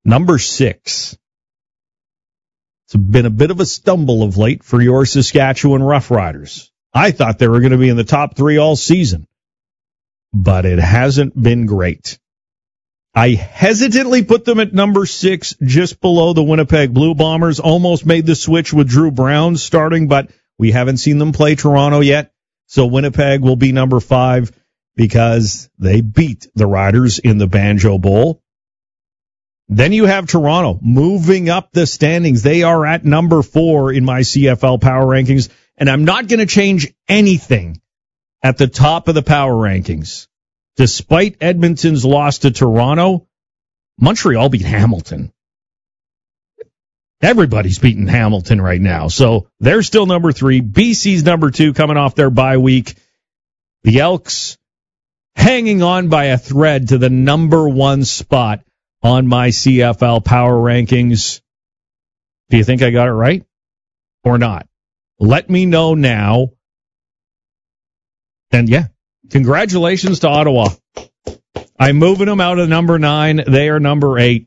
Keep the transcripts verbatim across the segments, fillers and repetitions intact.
Number six. It's been a bit of a stumble of late for your Saskatchewan Roughriders. I thought they were going to be in the top three all season, but it hasn't been great. I hesitantly put them at number six, just below the Winnipeg Blue Bombers. Almost made the switch with Drew Brown starting, but we haven't seen them play Toronto yet. So Winnipeg will be number five because they beat the Riders in the Banjo Bowl. Then you have Toronto moving up the standings. They are at number four in my C F L power rankings, and I'm not going to change anything at the top of the power rankings. Despite Edmonton's loss to Toronto, Montreal beat Hamilton. Everybody's beating Hamilton right now, so they're still number three. B C's number two coming off their bye week. The Elks hanging on by a thread to the number one spot on my C F L power rankings. Do you think I got it right or not? Let me know now. And yeah, congratulations to Ottawa. I'm moving them out of number nine. They are number eight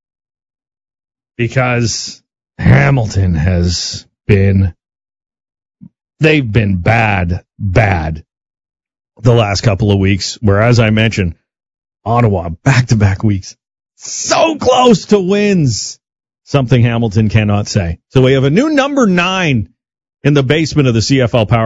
because Hamilton has been, they've been bad, bad the last couple of weeks. Where, as I mentioned, Ottawa back-to-back weeks. So close to wins. Something Hamilton cannot say. So we have a new number nine in the basement of the C F L Power